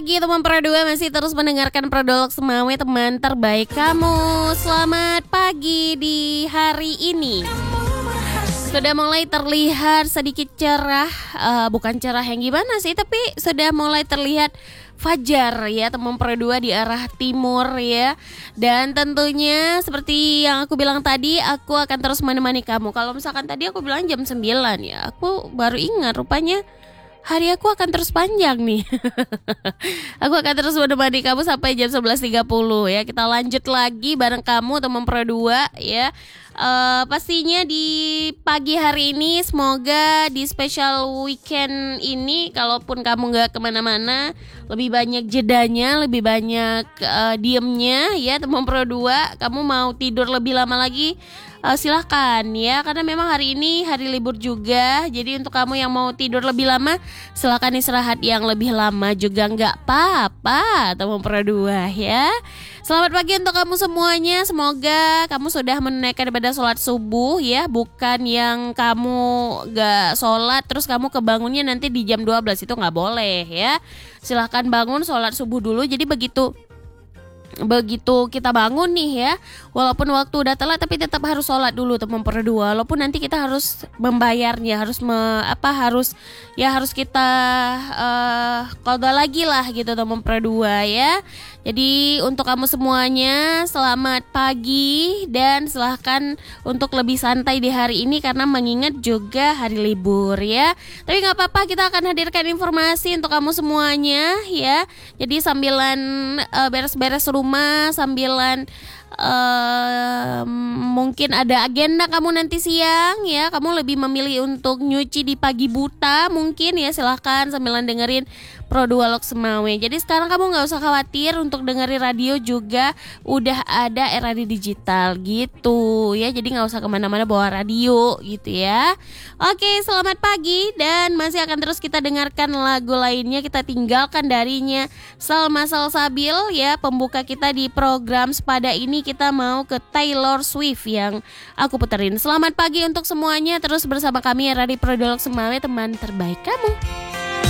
pagi teman Pro 2, masih terus mendengarkan Prodolog Semawe, teman terbaik kamu. Selamat pagi di hari ini. Sudah mulai terlihat sedikit cerah, bukan cerah yang gimana sih, tapi sudah mulai terlihat fajar ya teman Pro 2 di arah timur ya. Dan tentunya seperti yang aku bilang tadi, aku akan terus menemani kamu. Kalau misalkan tadi aku bilang jam 9 ya, aku baru ingat rupanya hari aku akan terus panjang nih. Aku akan terus menemani kamu sampai jam 11.30 ya. Kita lanjut lagi bareng kamu teman Pro 2 ya. Pastinya di pagi hari ini, semoga di special weekend ini, kalaupun kamu gak kemana-mana, lebih banyak jedanya, lebih banyak diemnya ya teman Pro 2. Kamu mau tidur lebih lama lagi, silahkan ya, karena memang hari ini hari libur juga. Jadi untuk kamu yang mau tidur lebih lama, silahkan istirahat yang lebih lama juga nggak apa-apa teman Pro 2 ya. Selamat pagi untuk kamu semuanya. Semoga kamu sudah menunaikan ibadah sholat subuh ya. Bukan yang kamu gak sholat terus kamu kebangunnya nanti di jam 12, itu gak boleh ya. Silahkan bangun sholat subuh dulu. Jadi begitu kita bangun nih ya, walaupun waktu udah telat tapi tetap harus sholat dulu teman Pro 2. Walaupun nanti kita harus membayarnya, harus kita qada lagi lah gitu teman Pro 2 ya. Jadi untuk kamu semuanya, selamat pagi dan silahkan untuk lebih santai di hari ini karena mengingat juga hari libur ya. Tapi gak apa-apa, kita akan hadirkan informasi untuk kamu semuanya ya. Jadi sambilan beres-beres rumah, sambilan mungkin ada agenda kamu nanti siang ya, kamu lebih memilih untuk nyuci di pagi buta mungkin ya, silahkan sambilan dengerin Prodolog Semawe. Jadi sekarang kamu gak usah khawatir untuk dengerin radio juga, udah ada RRD digital gitu ya. Jadi gak usah kemana-mana bawa radio gitu ya. Oke, selamat pagi dan masih akan terus kita dengarkan lagu lainnya. Kita tinggalkan darinya Salma Salsabil ya, pembuka kita di program Sepada ini. Kita mau ke Taylor Swift yang aku puterin. Selamat pagi untuk semuanya, terus bersama kami RRD Prodolog Semawe, teman terbaik kamu.